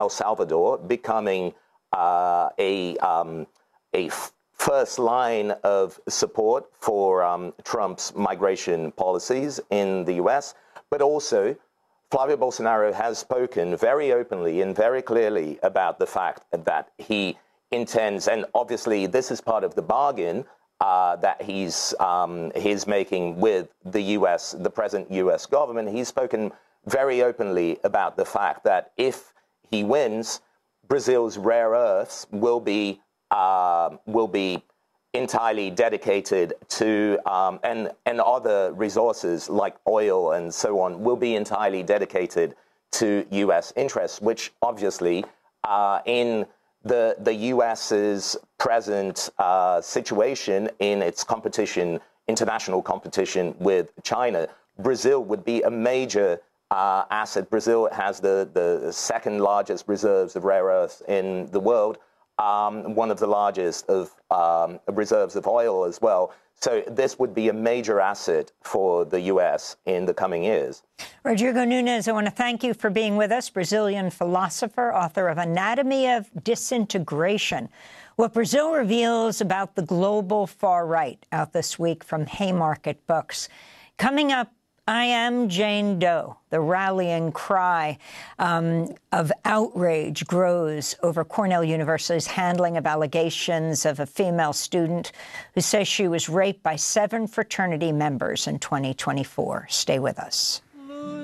El Salvador becoming a first line of support for Trump's migration policies in the U.S., but also Flavio Bolsonaro has spoken very openly and very clearly about the fact that he intends, and obviously this is part of the bargain that he's making with the U.S., the present U.S. government. He's spoken very openly about the fact that if he wins, Brazil's rare earths will be entirely dedicated to, and other resources like oil and so on will be entirely dedicated to U.S. interests, which obviously in the U.S.'s present situation in its international competition with China, Brazil would be a major asset. Brazil has the second largest reserves of rare earths in the world, one of the largest of reserves of oil as well. So this would be a major asset for the U.S. in the coming years. Rodrigo Nunes, I want to thank you for being with us, Brazilian philosopher, author of Anatomy of Disintegration, What Brazil Reveals About the Global Far Right, out this week from Haymarket Books. Coming up, I Am Jane Doe. The rallying cry of outrage grows over Cornell University's handling of allegations of a female student who says she was raped by 7 fraternity members in 2024. Stay with us.